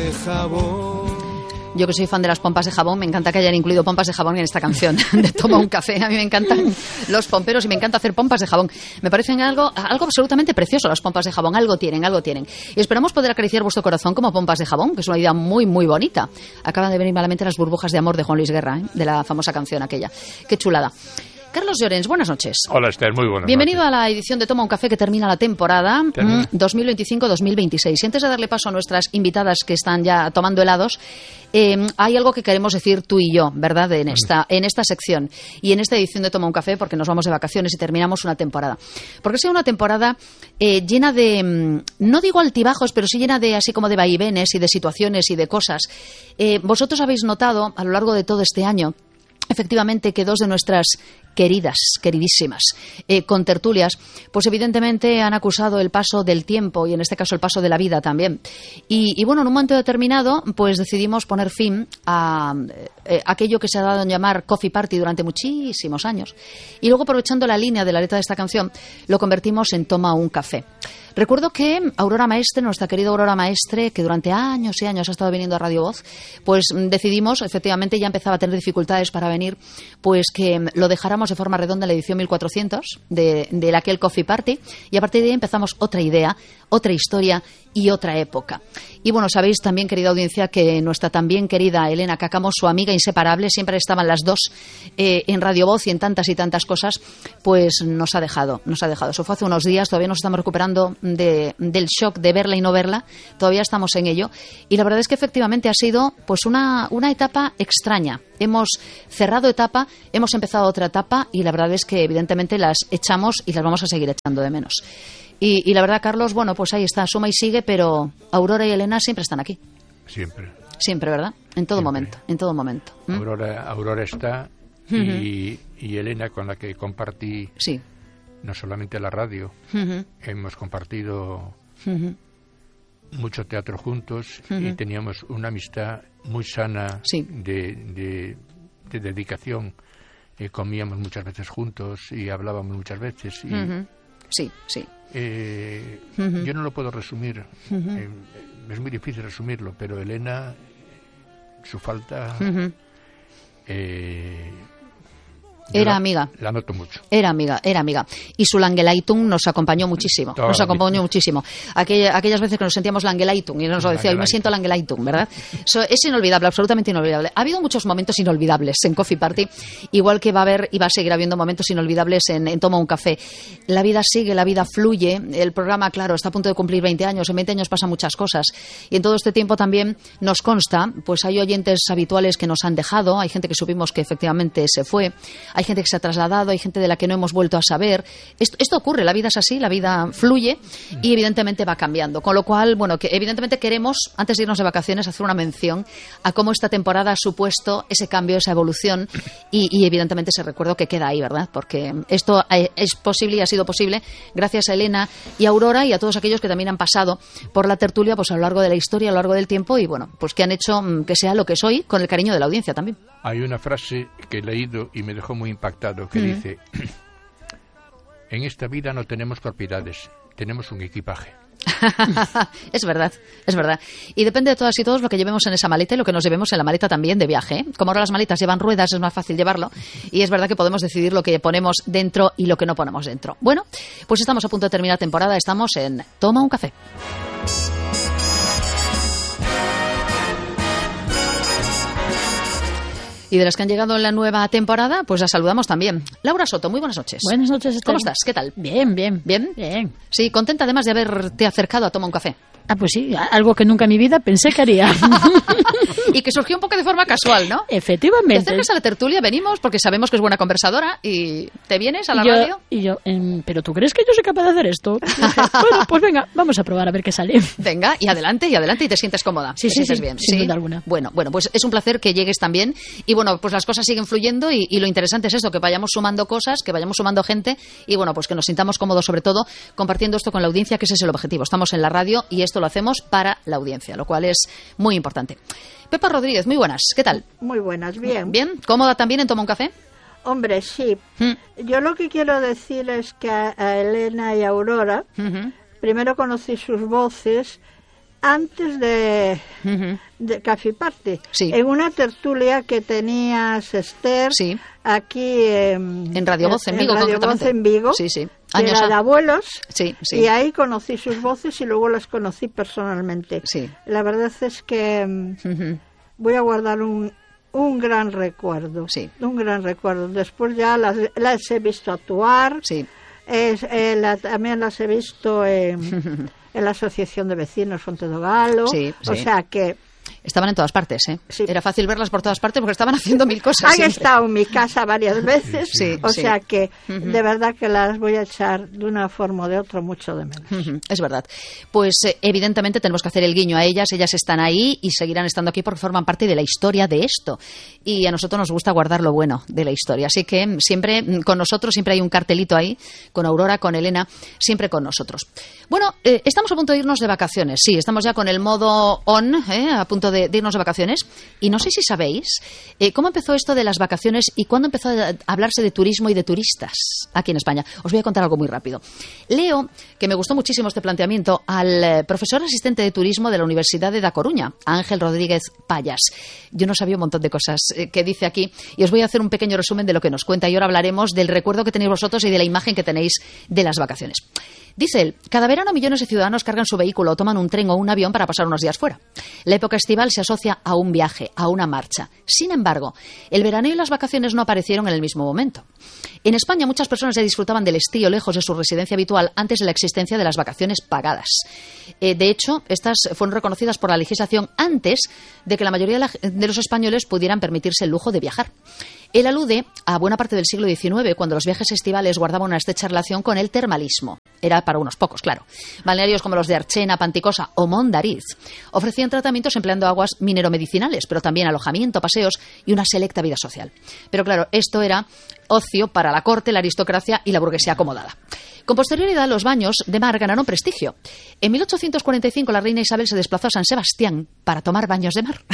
de jabón. Yo que soy fan de las pompas de jabón, me encanta que hayan incluido pompas de jabón en esta canción de Toma un café. A mí me encantan los pomperos y me encanta hacer pompas de jabón. Me parecen algo absolutamente precioso las pompas de jabón. Algo tienen. Y esperamos poder acariciar vuestro corazón como pompas de jabón, que es una idea muy, muy bonita. Acaban de venir malamente las burbujas de amor de Juan Luis Guerra, de la famosa canción aquella. Qué chulada. Carlos Llorens, buenas noches. Hola, Esther, muy buenas Bienvenido noches. a la edición de Toma un Café que termina la temporada 2025-2026. Y antes de darle paso a nuestras invitadas que están ya tomando helados, hay algo que queremos decir tú y yo, ¿verdad?, en esta sección y en esta edición de Toma un Café, porque nos vamos de vacaciones y terminamos una temporada. Porque ha sido una temporada llena de, no digo altibajos, pero sí llena de así como de vaivenes y de situaciones y de cosas. Vosotros habéis notado a lo largo de todo este año, efectivamente, que dos de nuestras queridísimas contertulias, pues evidentemente han acusado el paso del tiempo y en este caso el paso de la vida también. Y bueno, en un momento determinado, pues decidimos poner fin a aquello que se ha dado en llamar Coffee Party durante muchísimos años. Y luego, aprovechando la línea de la letra de esta canción, lo convertimos en Toma un Café. Recuerdo que Aurora Maestre, nuestra querida Aurora Maestre, que durante años y años ha estado viniendo a Radio Voz, pues decidimos, efectivamente ya empezaba a tener dificultades para venir, pues que lo dejáramos de forma redonda en la edición 1400 de aquel Coffee Party, y a partir de ahí empezamos otra idea, otra historia y otra época. Y bueno, sabéis también, querida audiencia, que nuestra también querida Elena Cácamo, su amiga inseparable, siempre estaban las dos en Radio Voz y en tantas y tantas cosas, pues nos ha dejado. Eso fue hace unos días, todavía nos estamos recuperando del shock de verla y no verla, todavía estamos en ello, y la verdad es que efectivamente ha sido pues una etapa extraña. Hemos cerrado etapa, hemos empezado otra etapa y la verdad es que evidentemente las echamos y las vamos a seguir echando de menos. Y la verdad, Carlos, bueno, pues ahí está, suma y sigue, pero Aurora y Elena siempre están aquí. Siempre, ¿verdad? En todo momento. Aurora está y Elena, con la que compartí no solamente la radio, hemos compartido mucho teatro juntos y teníamos una amistad muy sana de dedicación. Comíamos muchas veces juntos y hablábamos muchas veces. Yo no lo puedo resumir, es muy difícil resumirlo, pero Elena, su falta... Era amiga. La noto mucho. Era amiga. Y su Langelaitung nos acompañó muchísimo. Aquellas veces que nos sentíamos Langelaitung y nos lo decía, hoy me siento Langelaitung, ¿verdad? Es inolvidable, absolutamente inolvidable. Ha habido muchos momentos inolvidables en Coffee Party, igual que va a haber y va a seguir habiendo momentos inolvidables en Toma un Café. La vida sigue, la vida fluye. El programa, claro, está a punto de cumplir 20 años. En 20 años pasan muchas cosas. Y en todo este tiempo también nos consta, pues hay oyentes habituales que nos han dejado, hay gente que supimos que efectivamente se fue, hay gente que se ha trasladado, hay gente de la que no hemos vuelto a saber. Esto ocurre, la vida es así, la vida fluye y evidentemente va cambiando. Con lo cual, bueno, que evidentemente queremos, antes de irnos de vacaciones, hacer una mención a cómo esta temporada ha supuesto ese cambio, esa evolución y evidentemente ese recuerdo que queda ahí, ¿verdad? Porque esto es posible y ha sido posible gracias a Elena y a Aurora y a todos aquellos que también han pasado por la tertulia pues a lo largo de la historia, a lo largo del tiempo y bueno, pues que han hecho que sea lo que soy con el cariño de la audiencia también. Hay una frase que he leído y me dejó muy impactado que dice: en esta vida no tenemos propiedades, tenemos un equipaje. Es verdad. Y depende de todas y todos lo que llevemos en esa maleta y lo que nos llevemos en la maleta también de viaje, ¿eh? Como ahora las maletas llevan ruedas, es más fácil llevarlo y es verdad que podemos decidir lo que ponemos dentro y lo que no ponemos dentro. Bueno, pues estamos a punto de terminar temporada, estamos en Toma un Café. Y de las que han llegado en la nueva temporada, pues las saludamos también. Laura Soto, muy buenas noches. Buenas noches, Esther. ¿Cómo estás? ¿Qué tal? Bien. ¿Bien? Sí, contenta además de haberte acercado a Toma un Café. Pues sí, algo que nunca en mi vida pensé que haría. Y que surgió un poco de forma casual, ¿no? Efectivamente. Te acercas a la tertulia, venimos porque sabemos que es buena conversadora y te vienes a la radio. Y yo, ¿pero tú crees que yo soy capaz de hacer esto? Bueno, pues venga, vamos a probar a ver qué sale. Venga, y adelante y te sientes cómoda. Sí, te sientes bien. Sin duda alguna. Bueno, pues es un placer que llegues también y bueno, pues las cosas siguen fluyendo y lo interesante es esto, que vayamos sumando cosas, que vayamos sumando gente y bueno, pues que nos sintamos cómodos sobre todo compartiendo esto con la audiencia, que ese es el objetivo. Estamos en la radio y esto lo hacemos para la audiencia, lo cual es muy importante. Pepa Rodríguez, muy buenas, ¿qué tal? Muy buenas, bien. ¿Bien? ¿Cómoda también en Toma un Café? Hombre, sí. Yo lo que quiero decir es que a Elena y a Aurora, primero conocí sus voces antes de Café Party, en una tertulia que tenías, Esther, aquí en Radio Voz en Vigo, que era de abuelos, sí. Y ahí conocí sus voces y luego las conocí personalmente. La verdad es que voy a guardar un gran recuerdo, un gran recuerdo. Después ya las he visto actuar, también las he visto en la Asociación de Vecinos Fontedogalo, o sea que... Estaban en todas partes, ¿eh? Era fácil verlas por todas partes porque estaban haciendo mil cosas. Han estado en mi casa varias veces, o sea que de verdad que las voy a echar de una forma o de otra mucho de menos. Es verdad. Pues evidentemente tenemos que hacer el guiño a ellas están ahí y seguirán estando aquí porque forman parte de la historia de esto. Y a nosotros nos gusta guardar lo bueno de la historia. Así que siempre con nosotros, siempre hay un cartelito ahí, con Aurora, con Elena, siempre con nosotros. Bueno, estamos a punto de irnos de vacaciones. Sí, estamos ya con el modo on, a punto de irnos de vacaciones, y no sé si sabéis cómo empezó esto de las vacaciones y cuándo empezó a hablarse de turismo y de turistas aquí en España. Os voy a contar algo muy rápido. Leo, que me gustó muchísimo este planteamiento, al profesor asistente de turismo de la Universidad de Da Coruña, Ángel Rodríguez Payas. Yo no sabía un montón de cosas que dice aquí y os voy a hacer un pequeño resumen de lo que nos cuenta y ahora hablaremos del recuerdo que tenéis vosotros y de la imagen que tenéis de las vacaciones. Dice él, cada verano millones de ciudadanos cargan su vehículo o toman un tren o un avión para pasar unos días fuera. La época estival se asocia a un viaje, a una marcha. Sin embargo, el veraneo y las vacaciones no aparecieron en el mismo momento. En España muchas personas ya disfrutaban del estío lejos de su residencia habitual antes de la existencia de las vacaciones pagadas. De hecho, estas fueron reconocidas por la legislación antes de que la mayoría de los españoles pudieran permitirse el lujo de viajar. Él alude a buena parte del siglo XIX, cuando los viajes estivales guardaban una estrecha relación con el termalismo. Era para unos pocos, claro. Balnearios como los de Archena, Panticosa o Mondariz ofrecían tratamientos empleando aguas mineromedicinales, pero también alojamiento, paseos y una selecta vida social. Pero claro, esto era ocio para la corte, la aristocracia y la burguesía acomodada. Con posterioridad, los baños de mar ganaron prestigio. En 1845 la reina Isabel se desplazó a San Sebastián para tomar baños de mar.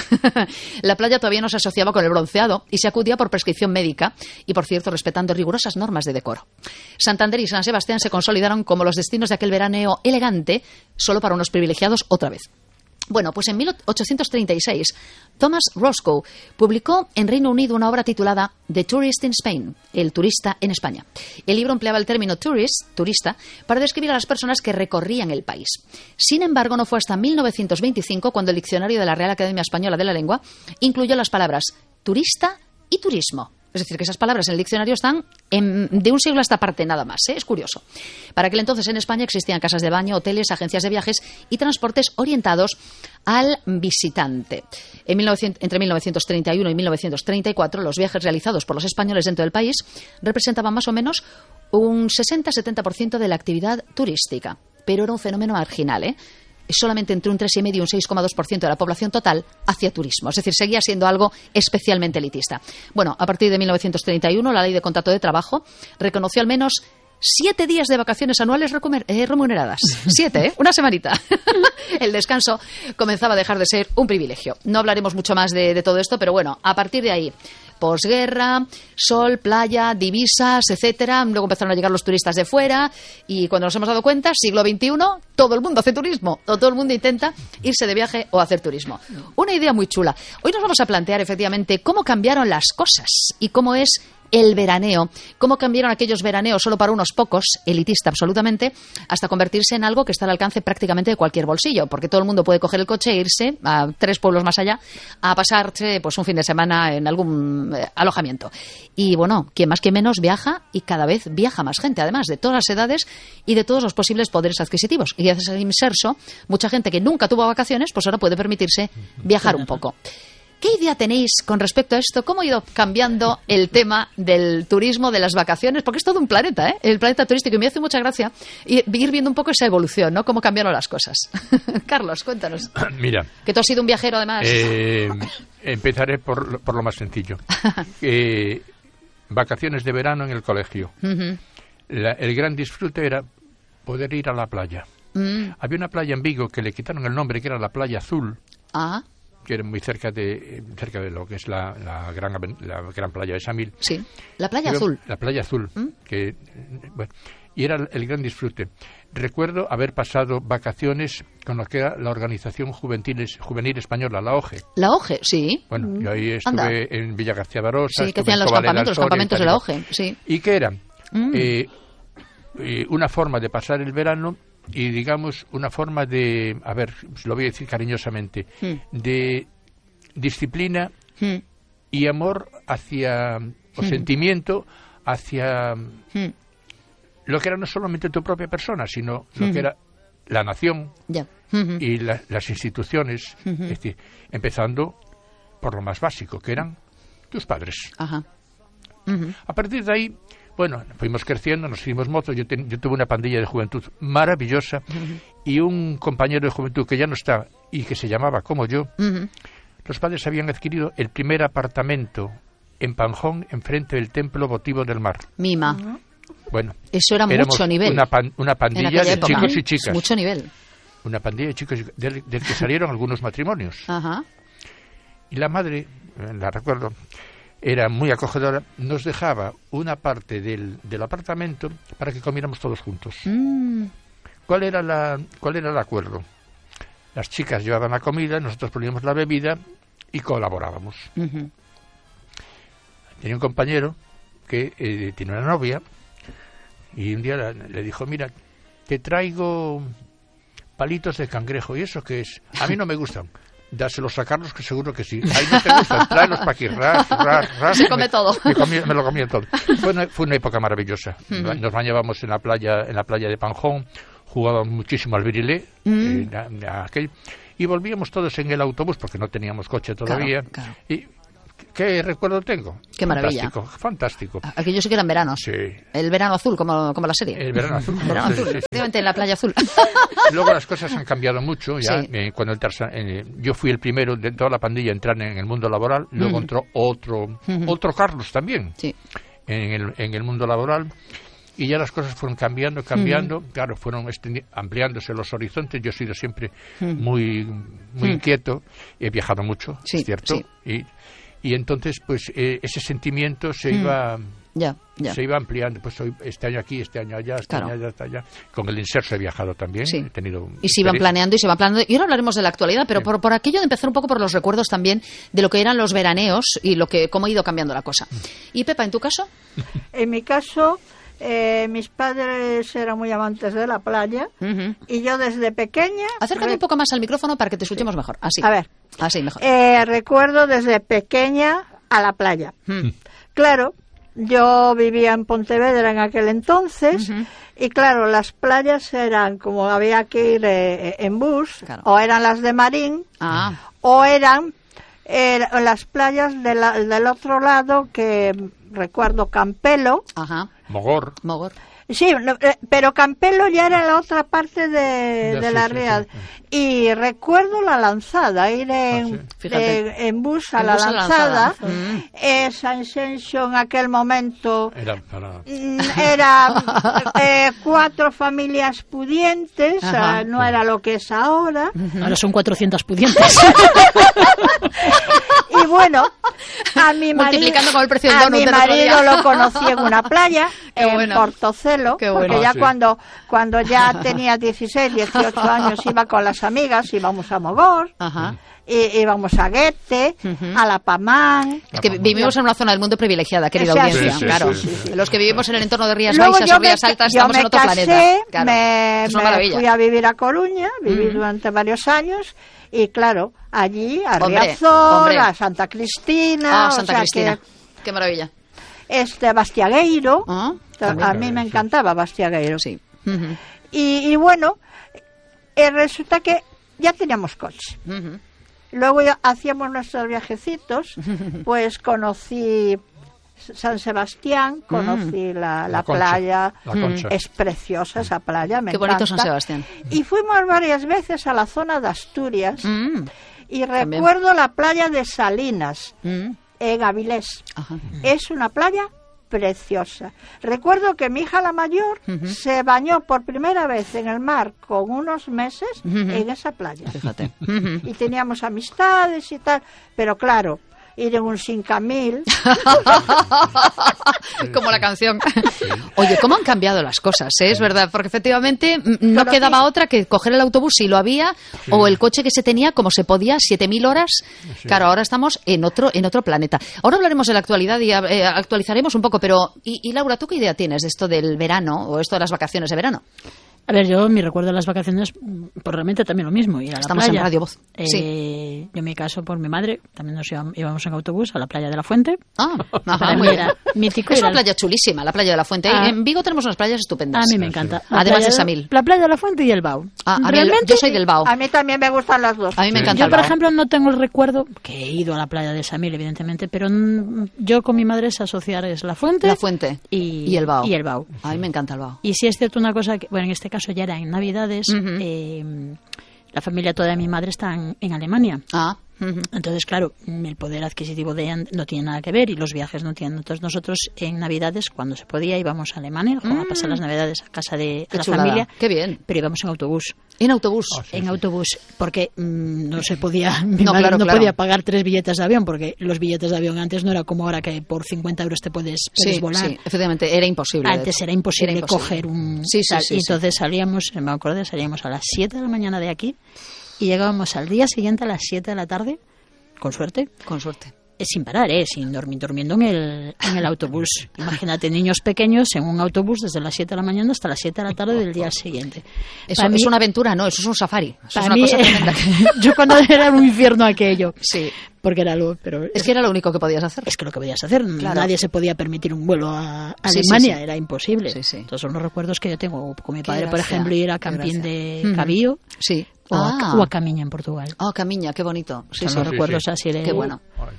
La playa todavía no se asociaba con el bronceado y se acudía por prescripción médica y, por cierto, respetando rigurosas normas de decoro. Santander y San Sebastián se consolidaron como los destinos de aquel veraneo elegante, solo para unos privilegiados otra vez. Bueno, pues en 1836, Thomas Roscoe publicó en Reino Unido una obra titulada The Tourist in Spain, el turista en España. El libro empleaba el término tourist, turista, para describir a las personas que recorrían el país. Sin embargo, no fue hasta 1925 cuando el diccionario de la Real Academia Española de la Lengua incluyó las palabras turista y turismo. Es decir, que esas palabras en el diccionario están de un siglo a esta parte nada más, ¿eh? Es curioso. Para aquel entonces en España existían casas de baño, hoteles, agencias de viajes y transportes orientados al visitante. Entre 1931 y 1934, los viajes realizados por los españoles dentro del país representaban más o menos un 60-70% de la actividad turística. Pero era un fenómeno marginal, ¿eh? Solamente entre un 3,5 y un 6,2% de la población total hacía turismo. Es decir, seguía siendo algo especialmente elitista. Bueno, a partir de 1931, la Ley de Contrato de Trabajo reconoció al menos 7 días de vacaciones anuales remuneradas. 7, ¿eh? Una semanita. El descanso comenzaba a dejar de ser un privilegio. No hablaremos mucho más de todo esto, pero bueno, a partir de ahí, posguerra, sol, playa, divisas, etcétera. Luego empezaron a llegar los turistas de fuera y cuando nos hemos dado cuenta, siglo XXI, todo el mundo hace turismo o todo el mundo intenta irse de viaje o hacer turismo. Una idea muy chula. Hoy nos vamos a plantear efectivamente cómo cambiaron las cosas y cómo es el veraneo, cómo cambiaron aquellos veraneos solo para unos pocos, elitista absolutamente, hasta convertirse en algo que está al alcance prácticamente de cualquier bolsillo, porque todo el mundo puede coger el coche e irse a 3 pueblos más allá a pasarse pues un fin de semana en algún alojamiento. Y bueno, quien más que menos viaja y cada vez viaja más gente, además de todas las edades y de todos los posibles poderes adquisitivos. Y gracias al inserso, mucha gente que nunca tuvo vacaciones, pues ahora puede permitirse viajar un poco. ¿Qué idea tenéis con respecto a esto? ¿Cómo ha ido cambiando el tema del turismo, de las vacaciones? Porque es todo un planeta, ¿eh? El planeta turístico. Y me hace mucha gracia ir viendo un poco esa evolución, ¿no? Cómo cambiaron las cosas. Carlos, cuéntanos. Mira. Que tú has sido un viajero, además. Empezaré por lo más sencillo. Vacaciones de verano en el colegio. Uh-huh. El gran disfrute era poder ir a la playa. Había una playa en Vigo que le quitaron el nombre, que era la Playa Azul. Ah. Que era muy cerca de lo que es la gran playa de Samil. Sí, la Playa Azul. La Playa Azul. Que, bueno, y era el gran disfrute. Recuerdo haber pasado vacaciones con lo que era la Organización Juvenil Española, la OGE. La OGE, sí. Bueno, yo ahí estuve en Villa García Barosa. Sí, que hacían los campamentos de la OGE, sí. ¿Y qué era? Una forma de pasar el verano y, digamos, una forma de, a ver, lo voy a decir cariñosamente, de disciplina y amor hacia, o sentimiento hacia lo que era no solamente tu propia persona, sino lo que era la nación y las instituciones, es decir, empezando por lo más básico, que eran tus padres. Ajá. A partir de ahí, bueno, fuimos creciendo, nos hicimos mozos. Yo tuve una pandilla de juventud maravillosa y un compañero de juventud que ya no está y que se llamaba como yo. Los padres habían adquirido el primer apartamento en Panjón, enfrente del templo votivo del mar. Mima. Bueno, eso era mucho nivel. Una pandilla de chicos y chicas. Mucho nivel. Una pandilla de chicos del que salieron algunos matrimonios. Ajá. Y la madre, la recuerdo, era muy acogedora, nos dejaba una parte del apartamento para que comiéramos todos juntos. ¿Cuál era el acuerdo? Las chicas llevaban la comida, nosotros poníamos la bebida y colaborábamos. Tenía un compañero que tiene una novia y un día le dijo, mira, te traigo palitos de cangrejo. ¿Y eso qué es? A mí no me gustan. Dáselos a Carlos, que seguro que sí. Ahí no te gustan, tráelos para aquí. Se come todo. Me lo comía todo. Fue una época maravillosa. Nos bañábamos en la playa de Panjón, jugábamos muchísimo al virilé, y volvíamos todos en el autobús, porque no teníamos coche todavía. Claro. Y ¿qué recuerdo tengo? Qué maravilla. Fantástico. Aquellos sí que eran veranos. Sí. El verano azul, como la serie. El verano azul. El verano azul, efectivamente, en la playa azul. Luego las cosas han cambiado mucho. Ya cuando yo fui el primero de toda la pandilla a entrar en el mundo laboral, luego entró otro Carlos también en el mundo laboral. Y ya las cosas fueron cambiando, claro, fueron ampliándose los horizontes. Yo he sido siempre muy inquieto, he viajado mucho, es cierto, y entonces pues ese sentimiento se iba ampliando. Pues este año aquí, este año allá, este año allá, hasta allá. Con el Inserso he viajado también, he tenido y se iban planeando. Y ahora hablaremos de la actualidad, pero por aquello de empezar un poco por los recuerdos también de lo que eran los veraneos y cómo ha ido cambiando la cosa. Y Pepa, ¿en tu caso? En mi caso, mis padres eran muy amantes de la playa y yo desde pequeña... Acércate un poco más al micrófono para que te escuchemos mejor. Así. A ver. Así, mejor. Recuerdo desde pequeña a la playa. Claro, yo vivía en Pontevedra en aquel entonces y claro, las playas eran como había que ir en bus, o eran las de Marín o eran las playas del otro lado, que recuerdo Campelo. Mogor. Sí, pero Campelo ya era la otra parte de la Riad. Y recuerdo la Lanzada, ir en bus a la Lanzada. Esa Ascensión en aquel momento era 4 familias pudientes, no era lo que es ahora. Ahora son 400 pudientes. Y bueno, a mi marido lo conocí en una playa, en Portocelo, porque ya cuando ya tenía 16, 18 años iba con las amigas, íbamos a Mogor, íbamos a Guete, a La Pamán. Es que vivimos en una zona del mundo privilegiada, querida audiencia, claro. Los que vivimos en el entorno de Rías Baixas o Rías Altas estamos en otro planeta. Me fui a vivir a Coruña, viví durante varios años. Y claro, allí a Riazor, a Santa Cristina. Santa Cristina. Qué maravilla. Bastiagueiro. A mí me encantaba Bastiagueiro. Sí. Y bueno, resulta que ya teníamos coche. Luego hacíamos nuestros viajecitos, pues conocí San Sebastián, conocí la playa, es preciosa esa playa, me encanta. Qué bonito San Sebastián. Y fuimos varias veces a la zona de Asturias y recuerdo la playa de Salinas, en Avilés. Es una playa preciosa. Recuerdo que mi hija la mayor se bañó por primera vez en el mar con unos meses en esa playa. Fíjate. Y teníamos amistades y tal, pero claro, ir en un 5000. Como la canción. Oye, ¿cómo han cambiado las cosas? Es verdad, porque efectivamente no quedaba otra que coger el autobús si lo había, o el coche que se tenía como se podía, 7000 horas. Claro, ahora estamos en otro planeta. Ahora hablaremos de la actualidad y actualizaremos un poco, pero y Laura, ¿tú qué idea tienes de esto del verano o esto de las vacaciones de verano? A ver, yo mi recuerdo de las vacaciones, pues realmente también lo mismo, ir a la Estamos playa. En Radio Voz. Sí. Yo en mi caso, por mi madre, también nos íbamos en autobús a la playa de la Fuente. Para mí era mítico. Es una playa chulísima, la playa de la Fuente. En Vigo tenemos unas playas estupendas. A mí me encanta. Además de Samil. La playa de la Fuente y el Bau. Yo soy del Bau. A mí también me gustan las dos. A mí me encanta el Bau. Yo, por ejemplo, no tengo el recuerdo, que he ido a la playa de Samil, evidentemente, pero yo con mi madre es asociar es la Fuente. La Fuente. Y el Bau. A mí me encanta el Bau. Y sí es cierto una cosa, que, bueno, en este caso ya era en Navidad. La familia toda de mi madre está en Alemania. Entonces, claro, el poder adquisitivo de ella no tiene nada que ver y los viajes no tienen. Entonces, nosotros en Navidades, cuando se podía, íbamos a Alemania a pasar las Navidades a casa de la familia. Qué bien. Pero íbamos en autobús. ¿En autobús? En autobús, porque no se podía, mi madre no podía pagar 3 billetes de avión, porque los billetes de avión antes no era como ahora que por 50 euros te puedes volar. Sí, efectivamente, era imposible. Antes era imposible coger un... y entonces salíamos a las 7 de la mañana de aquí y llegábamos al día siguiente a las 7 de la tarde, con suerte. Sin parar, durmiendo en el autobús. Imagínate, niños pequeños en un autobús desde las 7 de la mañana hasta las 7 de la tarde del día siguiente. Eso es una aventura, ¿no? Eso es un safari. Eso es una cosa tremenda. Yo cuando era un infierno aquello. Sí. Porque era pero es que era lo único que podías hacer. Es que lo que podías hacer. Claro. Nadie se podía permitir un vuelo a Alemania, era imposible. Entonces son los recuerdos que yo tengo con mi padre, por ejemplo, ir a Campín de Cabío. Sí. O a Camiña en Portugal. Camiña, qué bonito. Son los recuerdos así de... Qué bueno.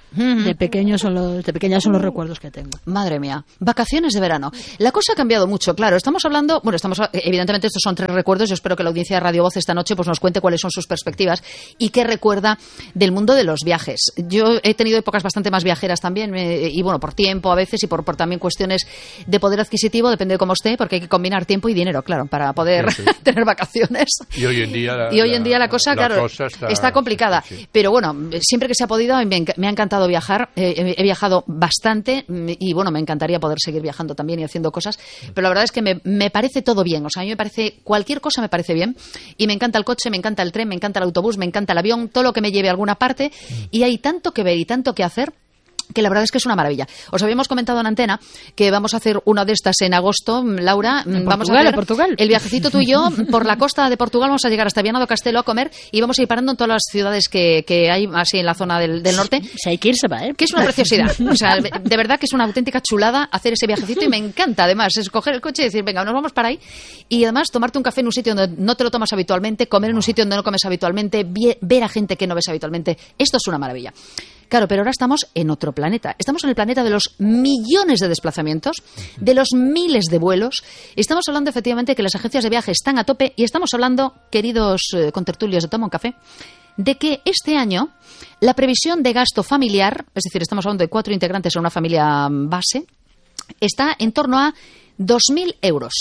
De pequeña son los recuerdos que tengo. Madre mía. Vacaciones de verano. La cosa ha cambiado mucho, claro. Evidentemente estos son 3 recuerdos. Yo espero que la audiencia de Radio Voz esta noche pues nos cuente cuáles son sus perspectivas y qué recuerda del mundo de los viajes. Yo he tenido épocas bastante más viajeras también y bueno, por tiempo a veces y por también cuestiones de poder adquisitivo, depende de cómo esté, porque hay que combinar tiempo y dinero, claro, para poder tener vacaciones. Y hoy en día la cosa, claro, está complicada. Sí. Pero bueno, siempre que se ha podido, me ha encantado viajar. He viajado bastante y bueno, me encantaría poder seguir viajando también y haciendo cosas. Pero la verdad es que me parece todo bien. O sea, a mí me parece, cualquier cosa me parece bien. Y me encanta el coche, me encanta el tren, me encanta el autobús, me encanta el avión, todo lo que me lleve a alguna parte. Y hay tanto que ver y tanto que hacer, que la verdad es que es una maravilla. Os habíamos comentado en antena que vamos a hacer una de estas en agosto, Laura. Vamos a hacer Portugal. El viajecito tú y yo por la costa de Portugal. Vamos a llegar hasta Viana do Castelo a comer y vamos a ir parando en todas las ciudades que hay así en la zona del norte. Si hay que ir, se va, ¿eh? Que es una preciosidad. O sea, de verdad que es una auténtica chulada hacer ese viajecito y me encanta además es coger el coche y decir, venga, nos vamos para ahí y además tomarte un café en un sitio donde no te lo tomas habitualmente, comer en un sitio donde no comes habitualmente, ver a gente que no ves habitualmente. Esto es una maravilla. Claro, pero ahora estamos en otro planeta. Estamos en el planeta de los millones de desplazamientos, de los miles de vuelos. Estamos hablando efectivamente que las agencias de viaje están a tope y estamos hablando, queridos contertulios de Toma un Café, de que este año la previsión de gasto familiar, es decir, estamos hablando de 4 integrantes en una familia base, está en torno a 2.000 euros.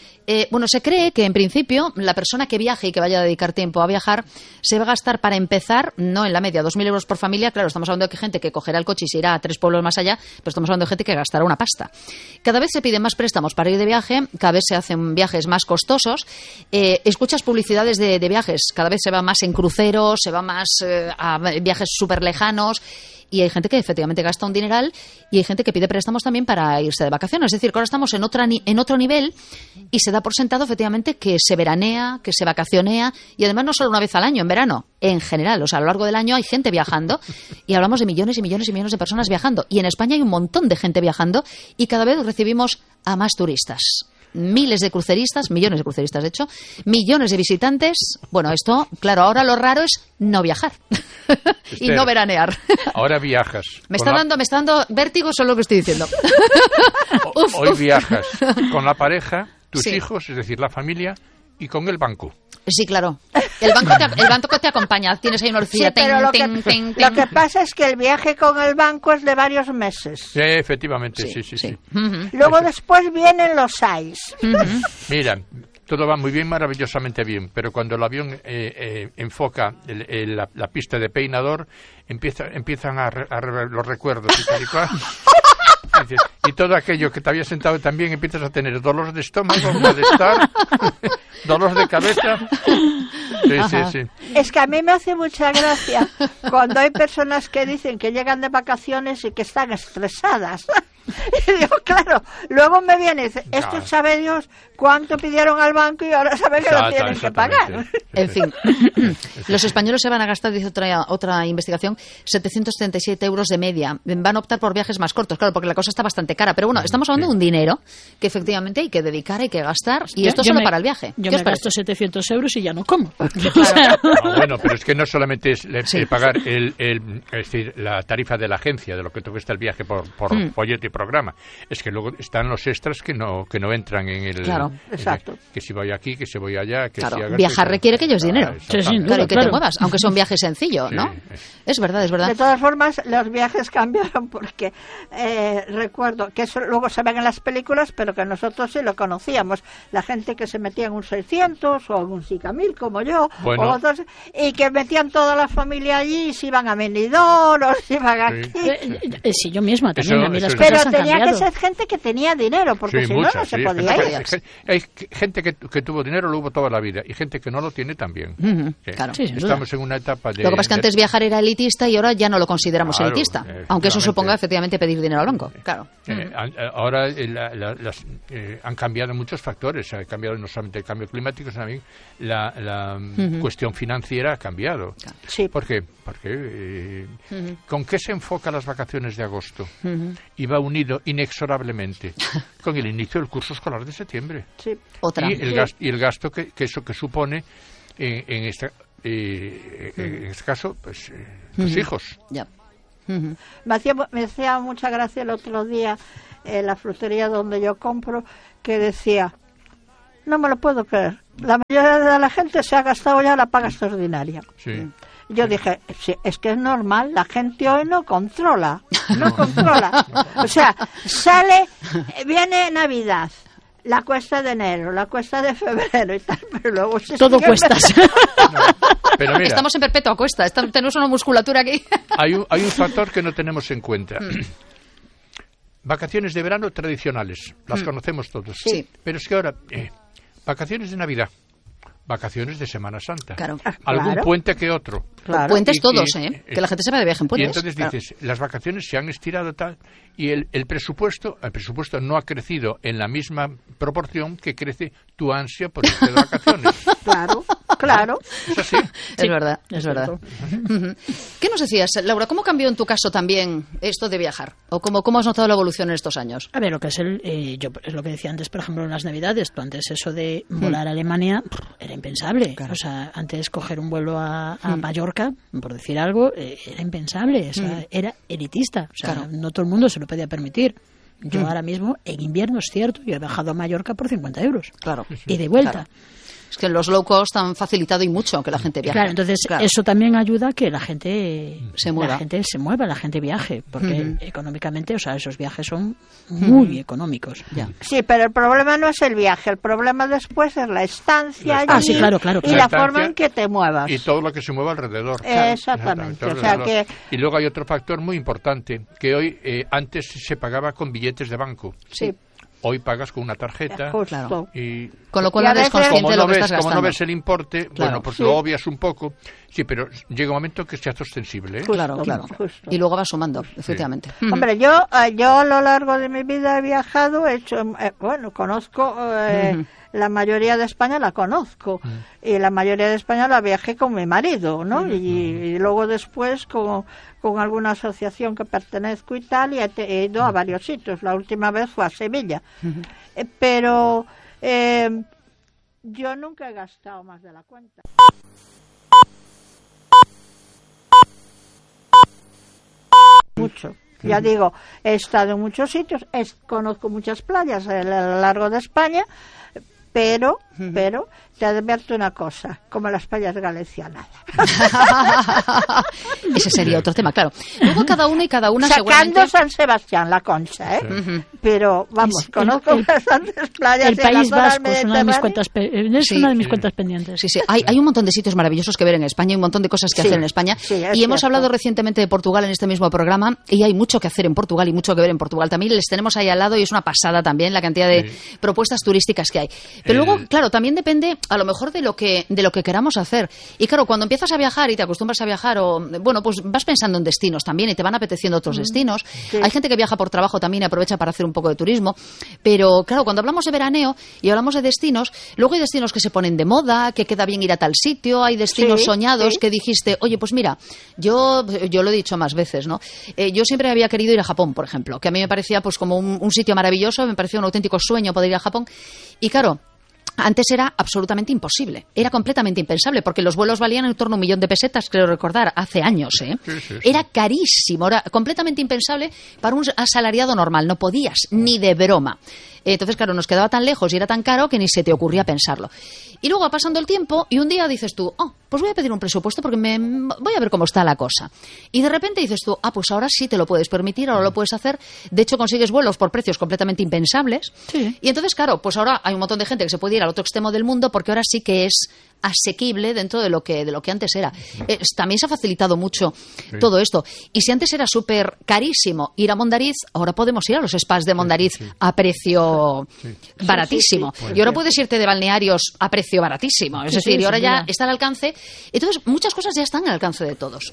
Se cree que en principio la persona que viaje y que vaya a dedicar tiempo a viajar se va a gastar para empezar, no en la media, 2.000 euros por familia. Claro, estamos hablando de que gente que cogerá el coche y se irá a 3 pueblos más allá, pero estamos hablando de gente que gastará una pasta. Cada vez se piden más préstamos para ir de viaje, cada vez se hacen viajes más costosos. Escuchas publicidades de viajes, cada vez se va más en cruceros, se va más a viajes súper lejanos. Y hay gente que efectivamente gasta un dineral y hay gente que pide préstamos también para irse de vacaciones. Es decir, que ahora estamos en otro nivel y se da por sentado efectivamente que se veranea, que se vacacionea y además no solo una vez al año, en verano, en general. O sea, a lo largo del año hay gente viajando y hablamos de millones y millones y millones de personas viajando. Y en España hay un montón de gente viajando y cada vez recibimos a más turistas. Miles de cruceristas, millones de cruceristas de hecho, millones de visitantes. Bueno, esto, claro, ahora lo raro es no viajar y no veranear. Ahora viajas. Me está dando vértigo solo lo que estoy diciendo. Hoy viajas con la pareja, tus hijos, es decir, la familia, y con el banco. Sí, claro. El banco te acompaña. Tienes ahí una orcilla. Sí, pero lo que pasa es que el viaje con el banco es de varios meses. Sí, efectivamente, sí. Luego después vienen los SAIS. Mira, todo va muy bien, maravillosamente bien, pero cuando el avión enfoca la pista de peinador, empiezan a los recuerdos y tal y cual. Y todo aquello que te había sentado también empiezas a tener dolores de estómago, malestar, dolores de cabeza. Sí. Es que a mí me hace mucha gracia cuando hay personas que dicen que llegan de vacaciones y que están estresadas. Y digo, claro, luego me viene y dice, esto sabe Dios cuánto pidieron al banco y ahora saben que lo tienen que pagar. En fin, los españoles se van a gastar, dice otra investigación, 737 euros de media. Van a optar por viajes más cortos, claro, porque la cosa está bastante cara. Pero bueno, estamos hablando de un dinero que efectivamente hay que dedicar, hay que gastar, y esto solo para el viaje. Yo me gasto 700 euros y ya no como. Bueno, pero es que no solamente es pagar es decir, la tarifa de la agencia, de lo que te cuesta el viaje por folleto y programa, es que luego están los extras que no entran en el... Claro, exacto. Que si voy aquí, que si voy allá, que claro, si hagas... Viajar requiere que ellos dinero. Claro, que te muevas, aunque sea un viaje sencillo, ¿no? Es verdad. De todas formas, los viajes cambiaron porque recuerdo que eso luego se ven en las películas, pero que nosotros sí lo conocíamos. La gente que se metía en un 600 o en un Sicamil, como yo, o otros, y que metían toda la familia allí y se iban a Benidorm o se iban aquí. Sí, yo misma también. A mí las pero cosas tenía que ser gente que tenía dinero, porque si no se podía ir. Hay gente que tuvo dinero, lo hubo toda la vida, y gente que no lo tiene también. Claro. Estamos en una etapa de... Lo que pasa es que antes viajar era elitista y ahora ya no lo consideramos elitista, aunque eso suponga efectivamente pedir dinero al banco. Claro. Ahora han cambiado muchos factores, ha cambiado no solamente el cambio climático, sino también la cuestión financiera ha cambiado. Sí. ¿Por qué? Porque ¿con qué se enfocan las vacaciones de agosto? Y va unido inexorablemente con el inicio del curso escolar de septiembre. Sí. Y el gasto que eso que supone en este caso, pues los hijos. Ya. Me hacía mucha gracia el otro día la frutería donde yo compro, que decía, no me lo puedo creer, la mayoría de la gente se ha gastado ya la paga extraordinaria. Sí. Yo dije, sí, es que es normal, la gente hoy no controla. O sea, viene Navidad, la cuesta de enero, la cuesta de febrero y tal, pero luego todo cuestas. Pero mira, estamos en perpetua cuesta, tenemos una musculatura aquí. Hay un factor que no tenemos en cuenta. Vacaciones de verano tradicionales, las conocemos todos. Sí. Pero es que ahora, vacaciones de Navidad, vacaciones de Semana Santa. Claro. Algún puente que otro. Claro. Puentes todos, que la gente se va de viaje en puentes. Y entonces dices, las vacaciones se han estirado tal, y el presupuesto no ha crecido en la misma proporción que crece tu ansia por irte de vacaciones. Claro. Es así. Es verdad. ¿Qué nos decías, Laura? ¿Cómo cambió en tu caso también esto de viajar? ¿O cómo has notado la evolución en estos años? A ver, lo que es es lo que decía antes, por ejemplo, en las Navidades. Tú antes eso de volar a Alemania era impensable. Claro. O sea, antes coger un vuelo a Mallorca, por decir algo, era impensable. O sea, era elitista. O sea, no todo el mundo se lo podía permitir. Yo ahora mismo, en invierno, es cierto, yo he bajado a Mallorca por 50 euros. Claro. Y de vuelta. Claro. Es que los low cost han facilitado y mucho que la gente viaje. Claro, entonces eso también ayuda a que la gente se mueva, la gente viaje, porque económicamente, o sea, esos viajes son muy económicos. Ya. Sí, pero el problema no es el viaje, el problema después es la estancia allí sí, claro. y la forma en que te muevas. Y todo lo que se mueva alrededor. Exactamente. O sea que... Y luego hay otro factor muy importante, que hoy antes se pagaba con billetes de banco. Sí. Hoy pagas con una tarjeta. Justo. Y con lo cual no eres consciente de lo que estás gastando. Como no ves el importe, bueno, pues lo obvias un poco. Sí, pero llega un momento que se hace ostensible. Claro. Justo. Y luego vas sumando, efectivamente. Hombre, yo a lo largo de mi vida he viajado, he hecho, conozco... La mayoría de España la conozco y la mayoría de España la viajé con mi marido, ¿no? Y luego después con alguna asociación que pertenezco y tal, y he ido a varios sitios. La última vez fue a Sevilla. Pero yo nunca he gastado más de la cuenta. Mucho. Ya digo, he estado en muchos sitios, conozco muchas playas a lo largo de España, pero pero te advierto una cosa, como las playas galicianas. Ese sería otro tema, claro. Luego cada uno y cada una sacando seguramente... San Sebastián, la Concha, ¿eh? Pero, vamos, conozco bastantes playas. El País Vasco es una de mis cuentas, cuentas pendientes. Sí. Hay un montón de sitios maravillosos que ver en España, hay un montón de cosas que hacer en España. Y hemos hablado recientemente de Portugal en este mismo programa, y hay mucho que hacer en Portugal y mucho que ver en Portugal. También les tenemos ahí al lado y es una pasada también la cantidad de propuestas turísticas que hay. Pero luego, claro, también depende a lo mejor de lo que queramos hacer. Y claro, cuando empiezas a viajar y te acostumbras a viajar, pues vas pensando en destinos también y te van apeteciendo otros destinos. Hay gente que viaja por trabajo también y aprovecha para hacer un poco de turismo. Pero claro, cuando hablamos de veraneo y hablamos de destinos, luego hay destinos que se ponen de moda, que queda bien ir a tal sitio, hay destinos soñados que dijiste, oye, pues mira, yo lo he dicho más veces, ¿no? Yo siempre había querido ir a Japón, por ejemplo, que a mí me parecía pues como un sitio maravilloso, me parecía un auténtico sueño poder ir a Japón. Y claro, antes era absolutamente imposible, era completamente impensable, porque los vuelos valían en torno a 1 millón de pesetas, creo recordar, hace años, ¿eh? Sí. Era carísimo, era completamente impensable para un asalariado normal, no podías, ni de broma. Entonces, claro, nos quedaba tan lejos y era tan caro que ni se te ocurría pensarlo. Y luego va pasando el tiempo y un día dices tú, pues voy a pedir un presupuesto porque voy a ver cómo está la cosa. Y de repente dices tú, pues ahora sí te lo puedes permitir, ahora lo puedes hacer. De hecho, consigues vuelos por precios completamente impensables. Sí. Y entonces, claro, pues ahora hay un montón de gente que se puede ir al otro extremo del mundo porque ahora sí que es asequible dentro de lo que antes era. También se ha facilitado mucho todo esto. Y si antes era súper carísimo ir a Mondariz, ahora podemos ir a los spas de Mondariz a precio baratísimo. Y ahora puedes irte de balnearios a precio baratísimo. Es decir, y ahora ya está al alcance. Entonces, muchas cosas ya están al alcance de todos.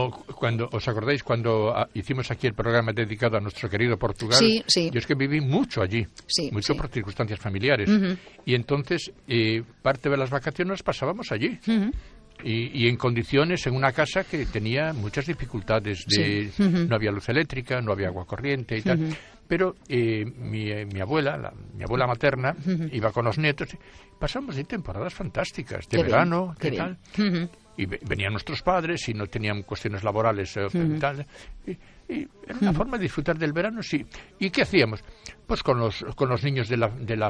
¿Os acordáis cuando hicimos aquí el programa dedicado a nuestro querido Portugal? Sí. Yo es que viví mucho allí, mucho por circunstancias familiares. Y entonces, parte de las vacaciones pasábamos allí. Y en condiciones, en una casa que tenía muchas dificultades. No había luz eléctrica, no había agua corriente y tal. Pero mi abuela, mi abuela materna, iba con los nietos. Pasamos de temporadas fantásticas, de verano, ¿qué tal? Y venían nuestros padres y no tenían cuestiones laborales tal. Y era una forma de disfrutar del verano, sí. ¿Y qué hacíamos? Pues con los niños de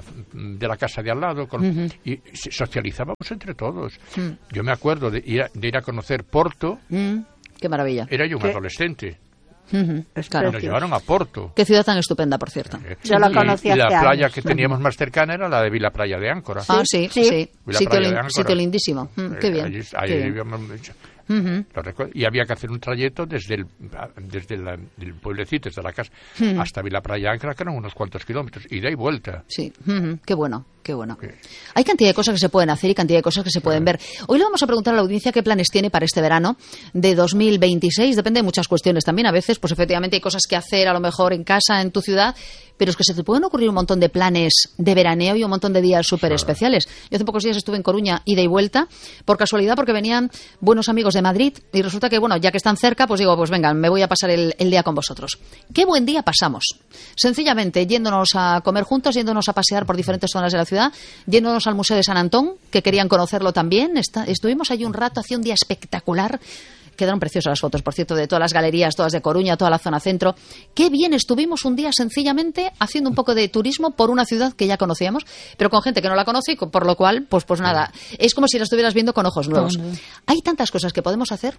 la casa de al lado, y socializábamos entre todos. Yo me acuerdo de ir a conocer Porto. ¡Qué maravilla! Era yo un adolescente. Claro. Nos llevaron a Porto. Qué ciudad tan estupenda, por cierto. Yo la conocí hace años. Y la playa años. que teníamos más cercana era la de Vila Playa de Áncora. Sí. Sitio lindísimo. Qué bien. Ahí vivíamos mucho. Y había que hacer un trayecto desde el pueblecito, desde la casa, hasta Vila Playa Áncora, que eran unos cuantos kilómetros, ida y vuelta. Sí, qué bueno. Hay cantidad de cosas que se pueden hacer y cantidad de cosas que se pueden ver. Hoy le vamos a preguntar a la audiencia qué planes tiene para este verano de 2026. Depende de muchas cuestiones también. A veces, pues efectivamente hay cosas que hacer a lo mejor en casa, en tu ciudad, pero es que se te pueden ocurrir un montón de planes de veraneo y un montón de días súper especiales. Yo hace pocos días estuve en Coruña, ida y vuelta, por casualidad, porque venían buenos amigos de Madrid y resulta que, bueno, ya que están cerca, pues digo, pues venga, me voy a pasar el día con vosotros. Qué buen día pasamos. Sencillamente, yéndonos a comer juntos, yéndonos a pasear por diferentes zonas de la ciudad, yéndonos al Museo de San Antón, que querían conocerlo también. Estuvimos allí un rato, hacía un día espectacular. Quedaron preciosas las fotos, por cierto, de todas las galerías, todas de Coruña, toda la zona centro. Qué bien estuvimos un día sencillamente haciendo un poco de turismo por una ciudad que ya conocíamos, pero con gente que no la conoce, por lo cual, pues nada, es como si la estuvieras viendo con ojos nuevos. Hay tantas cosas que podemos hacer